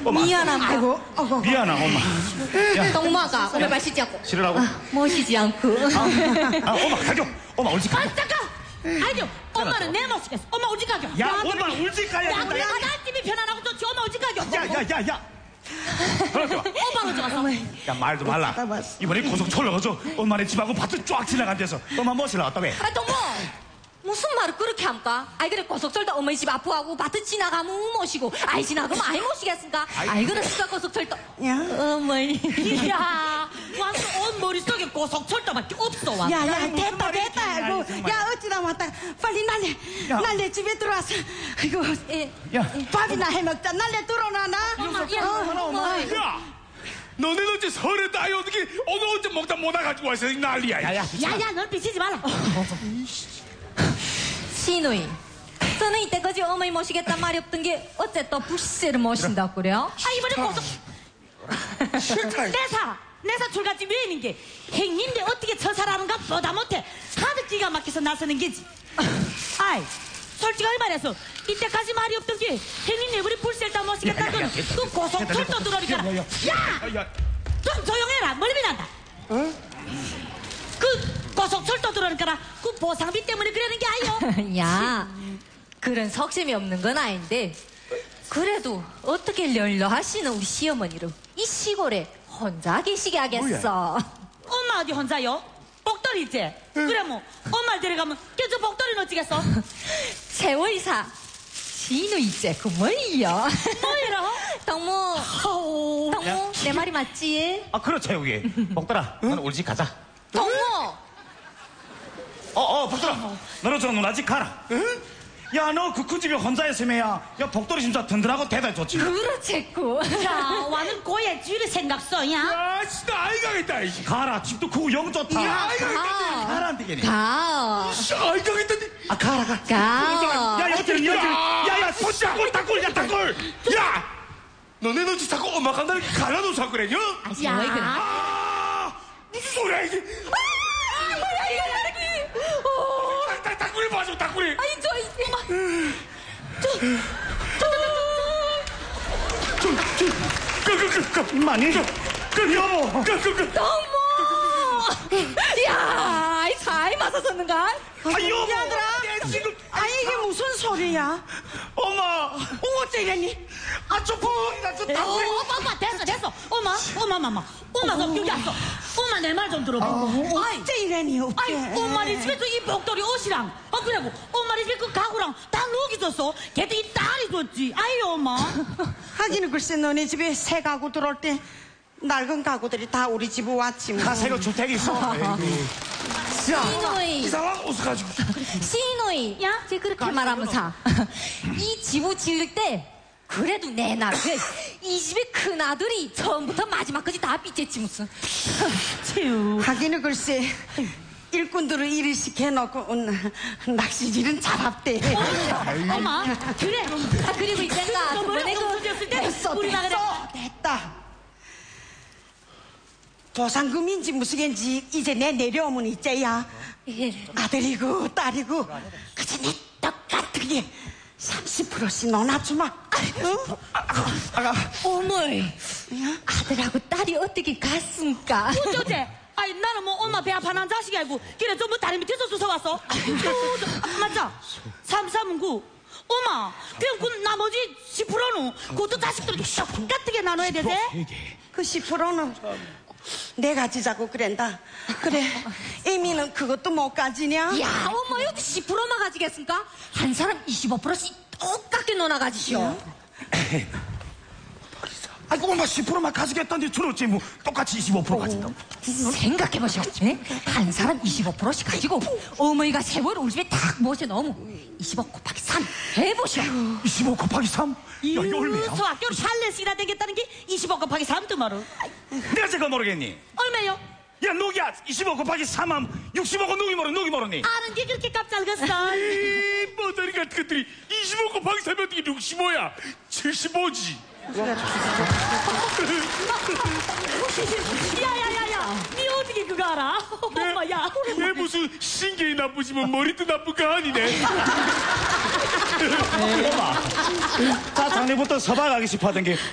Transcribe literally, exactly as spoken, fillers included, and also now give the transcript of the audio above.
엄마. 미안합니다. 아이고, 어구. 미안하, 엄마. 야, 똥마가 오늘 마시지 않고. 싫으라고? 아, 모시지 않고. 아, 엄마, 가죠. 엄마, 울지 아, 가죠. 잠깐! 아니요, 엄마는 내 모시겠어. 엄마 울지 가죠. 야, 엄마, 울지 가야 야, 된다. 그래, 나 집이 편안하고 좋지. 엄마 울지 가죠. 야, 야, 야, 야. 그러지 마. 엄마 울지 왔어. 야, 말도 말라. 이번에 고속철로 가서 엄마네 집하고 밭을 쫙 지나간 데서 엄마 모시러 왔다고 해. 아, 동무! 무슨 말을 그렇게 합니까? 아이, 그래, 고속철도 어머니 집 아프하고 밭을 지나가면 모시고, 아이, 지나가면 아이 모시겠습니까? 아이, 그렇습니까, 고속철도. 야. 어머니. 이야, 완전 온 머릿속에 고속철도밖에 없어, 완. 야, 야, 아이, 무슨 됐다, 말이지? 됐다. 아이고, 아이, 정말. 야, 어찌다 왔다. 빨리 날래. 야. 날래 집에 들어와서. 아이고, 예. 야, 밥이나 해 먹자. 날래 들어놔나. 엄마, 야, 하나, 엄마. 어머니. 야! 너네는 어째 설에 따위 어떻게 오늘 언제 먹다 못 와가지고 와서 난리야. 야, 야. 야, 야, 넌 비치지 마라. 시누이. 저는 이때까지 어머니 모시겠단 말이 없던 게 어째 또 불세를 모신다고 그래요? 아, 이번에 고속. 내사, 내사 출갓집 외인인 게 행님인데 어떻게 처사라는가 보다 못해. 하도 기가 막혀서 나서는 게지. 아이, 솔직하게 말해서 이때까지 말이 없던 게 행님 내부리 불세를 다 모시겠다는 야, 야, 야, 건 됐다, 그 됐다, 고속철도 됐다, 들어오니까. 됐다. 야, 야. 야! 야, 좀 조용해라. 멀미 난다. 그 고속철도 들어오니까 그 보상비 때문에 그러는 게 아니요. 야, 그런 석심이 없는 건 아닌데 그래도 어떻게 련러하시는 우리 시어머니를 이 시골에 혼자 계시게 하겠어. 엄마 어디 혼자요? 복돌이 있지? 그래 뭐 엄마를 데려가면 걔저 복돌이는 어찌겠어? 세월이사 시누 이제 그 뭐이요? 뭐이라? 동무, 아우. 동무 내 말이 맞지? 아, 그렇지, 여기. 복돌아, 너는 우리 집 가자. 동무. 어, 어, 복돌아. 너는 저 누나 집 가라. 야, 너 그 큰 집에 혼자 있으면 야, 야, 복돌이 진짜 든든하고 대단히 좋지. 그렇지고. 자, 와는 고야 쥐를 생각 써야? 야, 진짜 아이가 있다. 이씨. 가라, 집도 크고 영 좋다. 야, 아이가 있다. 가. 가라, 안 되겠네. 가. 아이가 있다. 아, 가라, 가. 가. 야, 여기는, 여기는. 야, 야, 손 닭골, 닭골, 야, 닭골. 야! 너네는 어째 자꾸 엄마 간다는 게 갈라놓자 그래요? 아, 왜 그래? 아! 무슨 소리야, 이게? 아, 뭐야 이거 나르기. 어. 닭, 닭, 닭골이 봐줘, 닭골이. 아니 저 엄마. 그, 그, 그, 그. 많이. 그, 여보. 그, 그, 그. 어머! 야, 이 사이 맞서섰는가? 아, 여보. 얘들아. 내 지금. 아, 이게 무슨 소리야? 엄마. 어째 이랬니? 아, 저 뻥이다, 저 어, 닭골이. 오빠, 오빠, 됐어, 됐어. 엄마, 엄마, 엄마, 엄마가 여기 왔어. 엄마 내 말 좀 들어봐. 아이, 어째 이랬니? 어째? 아이, 엄마네 집에서 이 벽돌이 옷이랑, 아, 그리고 엄마네 집에 그 가구랑 다 누기 줬어. 걔도 이 딸이 줬지. 아이, 엄마. 하기는 글쎄 너네 집에 새 가구 들어올 때 낡은 가구들이 다 우리 집에 왔지 뭐. 가세가 주택이 있어. 시누이, 이상한 옷을 가지고. 시누이. 야? 쟤 그렇게 말하면서 이 집을 지을 때 그래도 내 나를 이 집의 큰 아들이 처음부터 마지막까지 다 삐졌지 무슨. 치유. 하기는 글쎄 일꾼들을 일을 시켜놓고 음, 낚시질은 잘합대. 엄마, 그래. 아 그리고 이젠가 저번에 저번에 없어졌을 때 됐어 우리가 그래. 됐어 됐다. 보상금인지 무슨인지 이제 내 내려오면 이제야 예. 아들이고 딸이고 그저 내 똑같게 삼십 퍼센트씩 넣어놔주마. 응? 어머니 아들하고 딸이 어떻게 갔습니까? 어쩌제? 아이, 나는 뭐 엄마 배 아파난 자식이 알고 그래 좀 뭐 다리 밑에서 주워왔어. 어, 저, 맞자. 삼삼구. 엄마, 그럼 그 나머지 십 퍼센트는 그것도 자식들에게 똑같게 나눠야 되지? 그 십 퍼센트는 내가 지자고 그랜다. 그래 애미는 그것도 못 가지냐? 야 어머 여기 십 퍼센트만 가지겠습니까? 한 사람 이십오 퍼센트씩 똑같게 넣어놔 가지시오. 아이고, 엄마 십 퍼센트만 가지겠다는데 들었지, 뭐. 똑같이 이십오 퍼센트 가진다고. 생각해보시오. 예? 한 사람 이십오 퍼센트씩 가지고 어머니가 세월을 우리 집에 딱 모셔 넣으면 이십오 곱하기 삼 해보시오. 이십오 곱하기 삼? 야, 이거 얼마야? 서 학교를 샬렛이나 되겠다는 게 이십오 곱하기 삼도 말어. 내가 제가 모르겠니? 얼마요? 야, 누기야, 이십오 곱하기 삼 하면 육십오가 누기 모르, 누기 모르니? 아는 게 그렇게 깝잘겠어. 이 머저리 같은 것들이 이십오 곱하기 삼이 어떻게 육십오야? 칠십오지. 야야야야, 니 어떻게 그거 알아? 엄마야. 왜 무슨 신경이 나쁘지만 머리도 나쁜 거 아니네. 엄마. 자, 작년부터 서방하기 싶었던 게